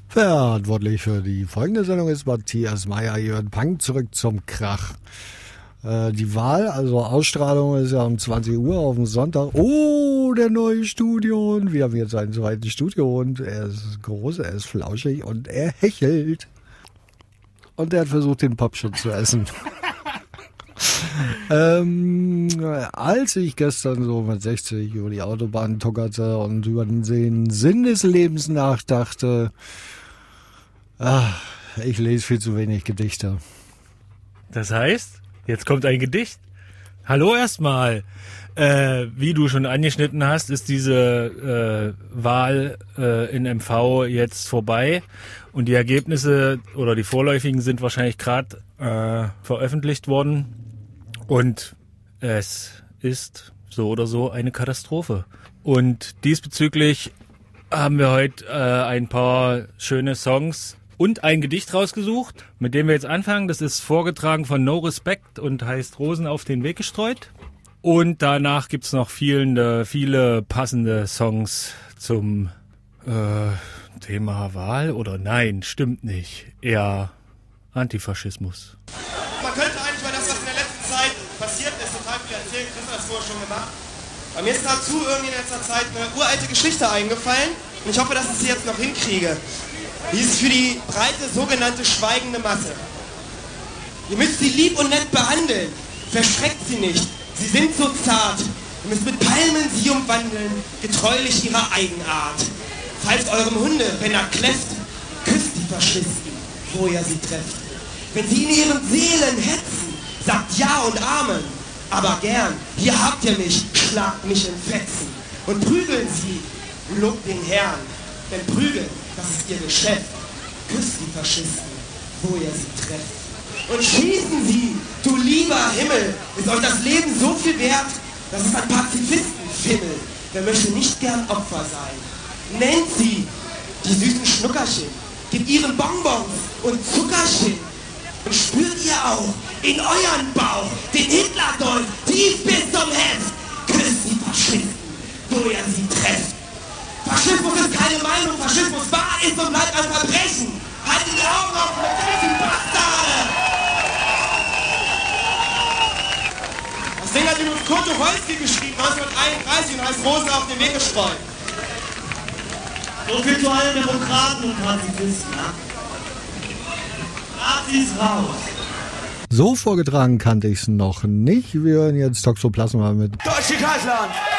Verantwortlich für die folgende Sendung ist Matthias Meyer. Jörn Punk, zurück zum Krach. Die Wahl, also Ausstrahlung ist ja um 20 Uhr auf dem Sonntag. Oh, der neue Studiohund. Wir haben jetzt einen zweiten Studiohund. Er ist groß, er ist flauschig und er hechelt. Und er hat versucht, den Popschutz zu essen. Als ich gestern so mit 60 über die Autobahn tuckerte und über den Sinn des Lebens nachdachte, ich lese viel zu wenig Gedichte. Das heißt, jetzt kommt ein Gedicht. Hallo erstmal. Wie du schon angeschnitten hast, ist diese Wahl in MV jetzt vorbei und die Ergebnisse oder die vorläufigen sind wahrscheinlich gerade veröffentlicht worden und es ist so oder so eine Katastrophe. Und diesbezüglich haben wir heute ein paar schöne Songs und ein Gedicht rausgesucht, mit dem wir jetzt anfangen. Das ist vorgetragen von No Respect und heißt Rosen auf den Weg gestreut. Und danach gibt's noch viele passende Songs zum Thema Wahl. Oder nein, stimmt nicht. Eher Antifaschismus. Man könnte eigentlich mal das, was in der letzten Zeit passiert ist, total viel erzählen. Chris hat das vorher schon gemacht. Aber mir ist dazu irgendwie in letzter Zeit eine uralte Geschichte eingefallen. Und ich hoffe, dass ich sie jetzt noch hinkriege. Die ist für die breite sogenannte schweigende Masse. Ihr müsst sie lieb und nett behandeln. Verschreckt sie nicht. Sie sind so zart. Ihr müsst mit Palmen sie umwandeln, getreulich ihrer Eigenart. Falls eurem Hunde, wenn er kläfft, küsst die Faschisten, wo ihr sie trefft. Wenn sie in ihren Seelen hetzen, sagt Ja und Amen. Aber gern, hier habt ihr mich, schlagt mich in Fetzen. Und prügeln sie, lobt den Herrn. Denn prügeln, das ist ihr Geschäft. Küsst die Faschisten, wo ihr sie trefft. Und schießen sie, du lieber Himmel, ist euch das Leben so viel wert, dass es an Pazifisten fimmelt. Wer möchte nicht gern Opfer sein? Nennt sie die süßen Schnuckerchen, gebt ihren Bonbons und Zuckerchen. Und spürt ihr auch in euren Bauch den Hitler-Dolch tief bis zum Heft. Küsst die Faschisten, wo ihr sie trefft. Faschismus ist keine Meinung, Faschismus war, ist und bleibt ein Verbrechen. Haltet die Augen offen, die Bastarde! Das Ding hat übrigens Kurt Tucholsky geschrieben, 1931 und heißt Rosen auf den Weg gestreut. So viel zu allen Demokraten und Pazifisten, ja? Nazis raus! So vorgetragen kannte ich es noch nicht. Wir hören jetzt Toxoplasma mit Deutsche Kaisland!